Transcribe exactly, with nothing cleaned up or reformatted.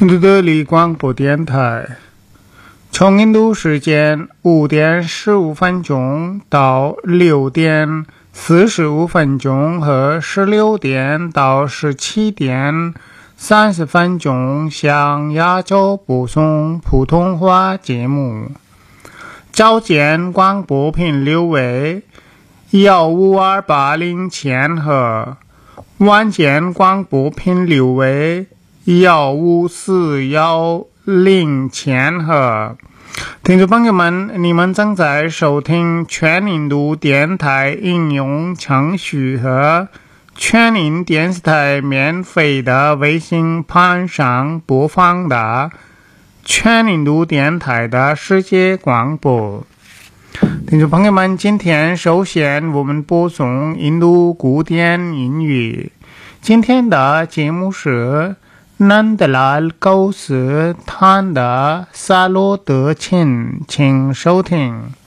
印度德里广播电台，从印度时间五点十五分钟到六点四十五分钟和十六点到十七点三十分钟向亚洲播送普通话节目。早间广播频率为幺五二八零千赫，晚间广播频率为幺五四幺零千赫。听众朋友们，你们正在收听全印度电台应用程序和全印电视台免费的微信盘上播放的全印度电台的世界广播。听众朋友们，今天首先我们播送印度古典音乐。今天的节目是南德拉高斯弹的萨罗德琴，请收听。